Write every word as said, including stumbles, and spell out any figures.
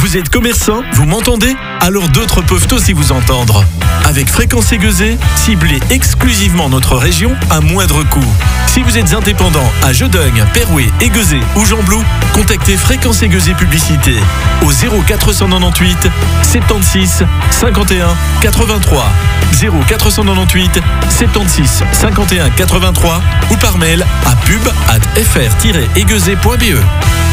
Vous êtes commerçant, vous m'entendez? Alors d'autres peuvent aussi vous entendre. Avec Fréquence Aiguezée, ciblez exclusivement notre région à moindre coût. Si vous êtes indépendant à Jeudeugne, Perouet, Aiguezée ou Gembloux, contactez Fréquence Aiguezée Publicité au zéro quatre cent quatre-vingt-huit soixante-seize cinquante et un quatre-vingt-trois zéro quatre cent quatre-vingt-huit soixante-seize cinquante et un quatre-vingt-trois ou par mail à pub arobase f r tiret aiguezée point b e.